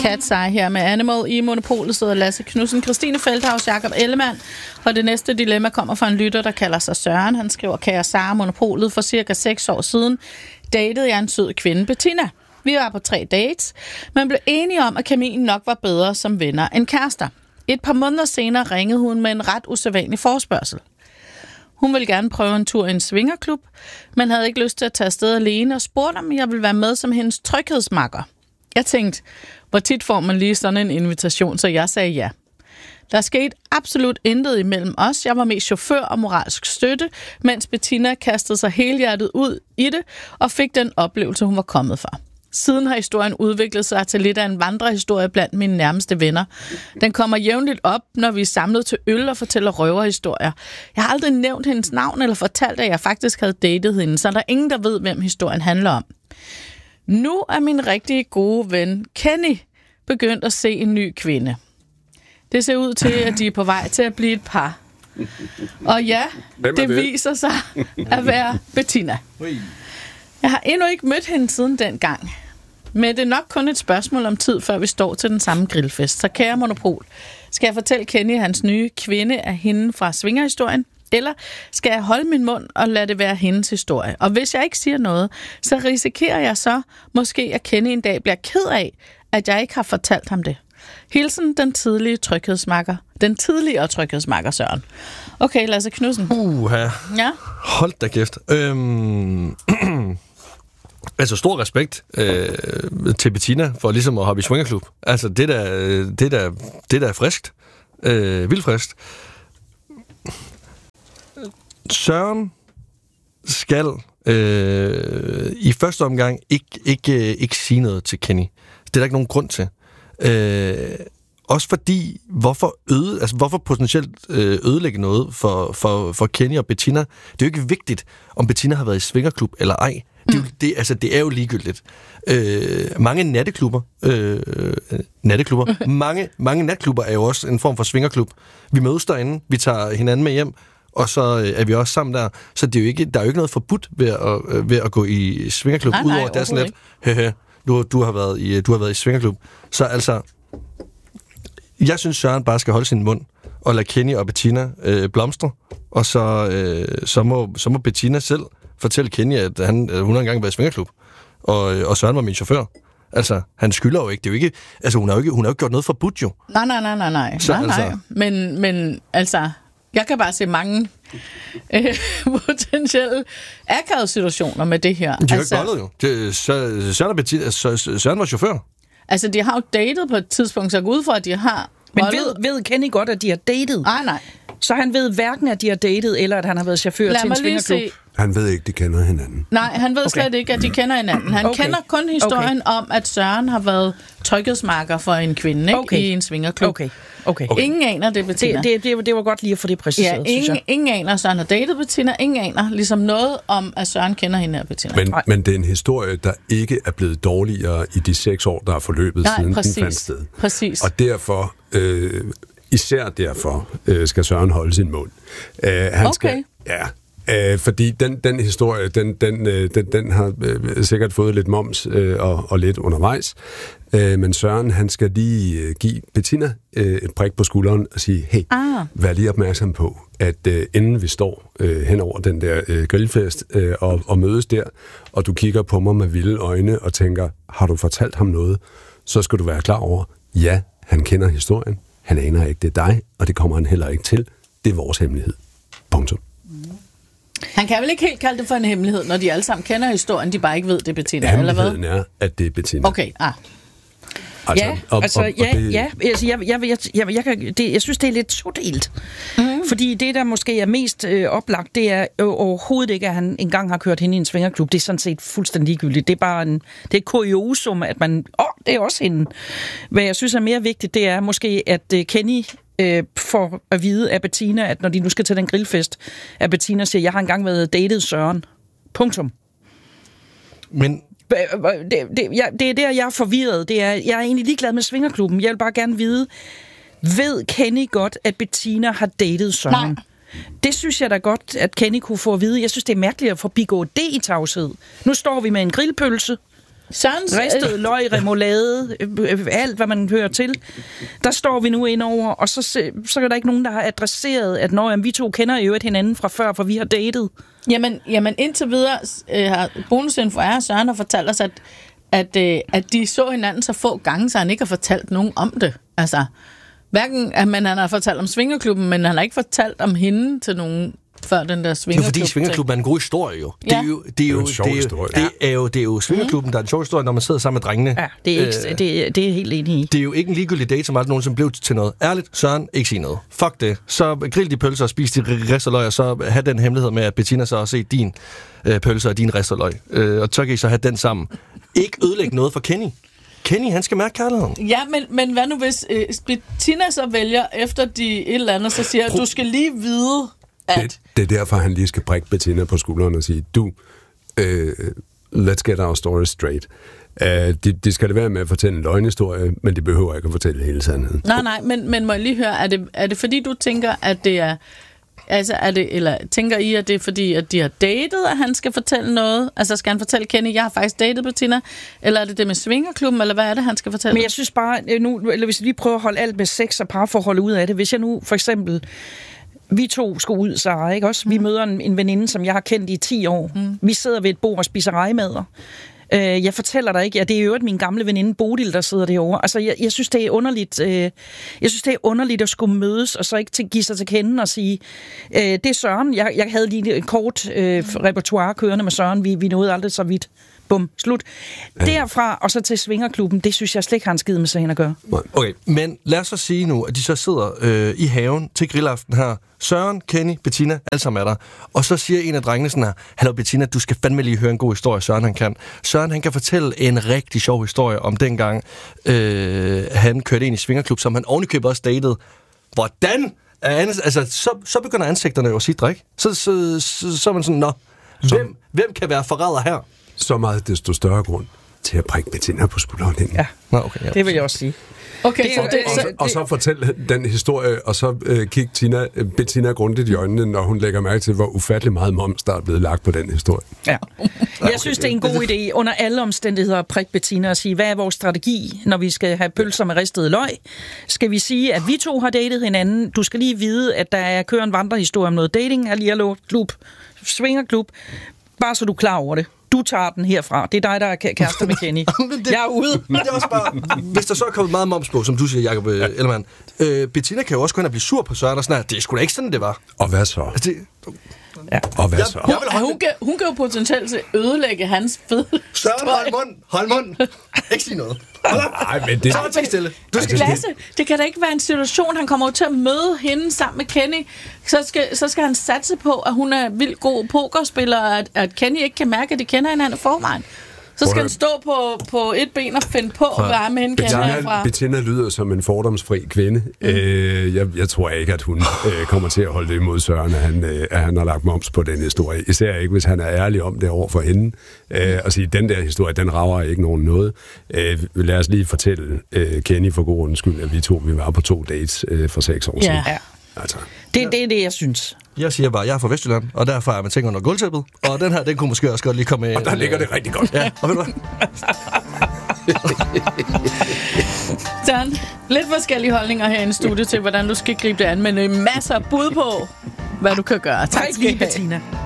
Cat's Eye her med Animal. I Monopolet sidder Lasse Knudsen, Christine Feldhaus, Jakob Ellemann. Og det næste dilemma kommer fra en lytter, der kalder sig Søren. Han skriver, kære Sara, Monopolet, for cirka 6 år siden datede jeg en sød kvinde, Bettina. Vi var på 3 dates, men blev enige om, at kemien nok var bedre som venner end kærester. Et par måneder senere ringede hun med en ret usædvanlig forespørgsel. Hun ville gerne prøve en tur i en svingerklub, men havde ikke lyst til at tage afsted alene og spurgte, om jeg ville være med som hendes tryghedsmakker. Jeg tænkte, hvor tit får man lige sådan en invitation, så jeg sagde ja. Der skete absolut intet imellem os. Jeg var mest chauffør og moralsk støtte, mens Bettina kastede sig helhjertet ud i det og fik den oplevelse, hun var kommet for. Siden har historien udviklet sig til lidt af en vandrehistorie blandt mine nærmeste venner. Den kommer jævnligt op, når vi er samlet til øl og fortæller røverhistorier. Jeg har aldrig nævnt hendes navn eller fortalt, at jeg faktisk havde datet hende, så der er ingen, der ved, hvem historien handler om. Nu er min rigtig gode ven Kenny begyndt at se en ny kvinde. Det ser ud til, at de er på vej til at blive et par. Og ja, det viser sig at være Bettina. Jeg har endnu ikke mødt hende siden dengang. Men det er nok kun et spørgsmål om tid, før vi står til den samme grillfest. Så kære Monopol, skal jeg fortælle Kenny, hans nye kvinde er hende fra svingerhistorien? Eller skal jeg holde min mund og lade det være hendes historie? Og hvis jeg ikke siger noget, så risikerer jeg så måske, at Kenny en dag bliver ked af, at jeg ikke har fortalt ham det. Hilsen den tidligere tryghedsmakker Søren. Okay, Lasse Knudsen. Ja? Hold da kæft. Altså stor respekt til Bettina for ligesom at hoppe i swingerklub. Altså det der er friskt. Vildt friskt. Søren skal i første omgang ikke sige noget til Kenny. Det er der ikke nogen grund til. Også fordi, hvorfor potentielt ødelægge noget for Kenny og Bettina? Det er jo ikke vigtigt, om Bettina har været i svingerklub eller ej. Det er jo ligegyldigt. Mange natklubber mange natklubber er jo også en form for svingerklub. Vi mødes derinde, vi tager hinanden med hjem, og så er vi også sammen der. Så det er jo ikke, der er jo ikke noget forbudt ved at gå i svingerklub, udover at det er sådan lidt, du har været i svingerklub. Så altså, jeg synes, Søren bare skal holde sin mund og lade Kenny og Bettina blomstre, og så må Bettina selv fortælle Kenny, at hun har engang været i svingerklub, og Søren var min chauffør. Altså, han skylder jo ikke. Det er jo ikke, altså, hun har jo ikke gjort noget forbudt, jo. Nej. Så, nej. Men altså, jeg kan bare se mange potentielle akavede situationer med det her. De har ikke bollet jo. Søren var chauffør. Altså, de har jo datet på et tidspunkt, så jeg går ud fra, at de har... Men ved Kenny godt, at de har datet? Nej. Så han ved hverken, at de har datet, eller at han har været chauffør til en svingerklub? Han ved ikke, de kender hinanden. Nej, han ved slet ikke, at de kender hinanden. Han kender kun historien om, at Søren har været tryghedsmarker for en kvinde i en svingerklub. Okay. Ingen aner det, Bettina. Det var godt lige at få det præciseret, synes jeg. Ingen aner, Søren har datet Bettina. Ingen aner ligesom noget om, at Søren kender hende her, Bettina. Men det er en historie, der ikke er blevet dårligere i de 6 år, der er forløbet siden den fandt sted. Præcis. Og derfor... især derfor skal Søren holde sin mund. Han skal, fordi den historie, den har sikkert fået lidt moms og lidt undervejs. Men Søren, han skal lige give Bettina et prik på skulderen og sige, hey, vær lige opmærksom på, at inden vi står hen over den der grillfest og mødes der, og du kigger på mig med vilde øjne og tænker, har du fortalt ham noget? Så skal du være klar over, ja, han kender historien. Han aner ikke, det er dig, og det kommer han heller ikke til. Det er vores hemmelighed. Punktum. Han kan vel ikke helt kalde det for en hemmelighed, når de alle sammen kender historien, de bare ikke ved, det er Bettina, eller hvad? Hemmeligheden er, at det er Bettina. Okay, Jeg synes, det er lidt todelt. Fordi det, der måske er mest oplagt, det er overhovedet ikke, at han engang har kørt hende i en svingerklub. Det er sådan set fuldstændig ligegyldigt. Det er bare det er et kuriosum, at man... det er også hende. Hvad jeg synes er mere vigtigt, det er måske, at Kenny får at vide af Bettina, at når de nu skal til den grillfest, at Bettina siger, jeg har engang været datet Søren. Punktum. Men... Det er der, jeg er forvirret. Jeg er egentlig ligeglad med svingerklubben. Jeg vil bare gerne vide, ved Kenny godt, at Bettina har datet Søren? Nej. Det synes jeg da godt, at Kenny kunne få at vide. Jeg synes, det er mærkeligt at få begået det i tavshed. Nu står vi med en grillpølse, ristet løg, remoulade, alt hvad man hører til. Der står vi nu ind over, og så er der ikke nogen, der har adresseret, at vi to kender jo hinanden fra før, for vi har datet. Jamen indtil videre har bonusinfo Søren har fortalt os, at de så hinanden så få gange, så han ikke har fortalt nogen om det. Altså, hverken at han har fortalt om Svingerklubben, men han har ikke fortalt om hende til nogen før den der Svingerklub. Det er fordi Svingerklubben er en god historie jo. Ja. Det er jo Svingerklubben, der er en sjov historie, når man sidder sammen med drengene. Ja, det er helt enig i. Det er jo ikke en ligegyldig date, som aldrig nogensinde blev til noget. Ærligt, Søren, ikke sige noget. Fuck det. Så grill de pølser og spis de risteløg, og så have den hemmelighed med, at Bettina så har set din pølser og din risteløg. Og så kan I så have den sammen. Ikke ødelægge noget for Kenny. Kenny, han skal mærke kærligheden. Ja, men hvad nu hvis Bettina så vælger, efter de et eller andet, så siger, du skal lige vide, at... Det er derfor, han lige skal prikke Bettina på skulderen og sige, let's get our story straight. De skal det være med at fortælle en løgnhistorie, men de behøver ikke at fortælle hele sandheden. Nej, men må jeg lige høre, er det fordi, du tænker, at det er... Altså, eller tænker I, at det er fordi, at de har datet, at han skal fortælle noget? Altså, skal han fortælle Kenny, jeg har faktisk datet Bettina? Eller er det med Svingerklubben, eller hvad er det, han skal fortælle? Men jeg synes bare, nu, eller hvis vi lige prøver at holde alt med sex og parforhold ud af det. Hvis jeg nu, for eksempel, vi to skal ud, Sarah, ikke også? Vi møder en veninde, som jeg har kendt i 10 år. Vi sidder ved et bord og spiser rejemader. Jeg fortæller dig ikke, det er jo min gamle veninde Bodil, der sidder derovre. Altså, jeg synes, det er underligt. Jeg synes, det er underligt at skulle mødes, og så ikke give sig til kende og sige, det er Søren. Jeg havde lige et kort repertoire kørende med Søren. Vi nåede aldrig så vidt. Bum, slut. Derfra og så til Svingerklubben, det synes jeg slet ikke har en skid med sagen at gøre. Okay, men lad os så sige nu, at de så sidder i haven til grillaften her. Søren, Kenny, Bettina, alle sammen er der. Og så siger en af drengene sådan her, hallo Bettina, du skal fandme lige høre en god historie, Søren han kan. Søren han kan fortælle en rigtig sjov historie om dengang, han kørte ind i Svingerklub, som han ovenikøbet også datede. Hvordan? Altså, så begynder ansigterne jo at sige drik. Så er man sådan, hvem kan være forræder her? Så meget desto større grund til at prikke Bettina på skulderen. Ja, det vil jeg også sige. Okay, og så fortæl den historie, og så kig Bettina grundigt i øjnene, når hun lægger mærke til, hvor ufattelig meget moms, der er blevet lagt på den historie. Ja. Jeg synes, det er en god idé under alle omstændigheder at prikke Bettina og sige, hvad er vores strategi, når vi skal have pølser med ristet løg? Skal vi sige, at vi to har datet hinanden? Du skal lige vide, at der kører en vandrehistorie om noget dating, Klub, Svingerklub. Bare så du er klar over det. Du tager den herfra. Det er dig, der er kærester med Kenny. Jeg er ude. Det er også bare, hvis der så er kommet meget moms på, som du siger, Jacob Ellemann, Bettina kan jo også gå hen og blive sur på Søren og sådan her. Det er sgu da ikke sådan, det var. Og hvad så? Altså, Og hvad så? Hun kan jo potentielt ødelægge hans fed. Søren, hold mund. Ikke sige noget. Nej, men det... Så stille. Lasse, det kan da ikke være en situation, han kommer til at møde hende sammen med Kenny. Så skal han satse på, at hun er vildt god pokerspiller, og at Kenny ikke kan mærke, at de kender hinanden i forvejen. Så skal han stå på et ben og finde på, hvad er med hende kender herfra. Bettina lyder som en fordomsfri kvinde. Jeg tror ikke, at hun kommer til at holde det imod Søren, at han har lagt moms på den historie. Især ikke, hvis han er ærlig om det over for hende. Og sige, den der historie, den rager ikke nogen noget. Lad os lige fortælle Kenny for god undskyld, at vi var på 2 dates for 6 år siden. Ja. Altså. Det er det, jeg synes. Jeg siger bare, jeg er fra Vestjylland, og derfor er man tænker under gulvtæppet. Og den her, den kunne måske også godt lige komme med. Og der ligger det rigtig godt. Ja, og ved du hvad? Sådan, lidt forskellige holdninger her i studiet til, hvordan du skal gribe det an, men masser af bud på, hvad du kan gøre. Tak skal I have. Bettina.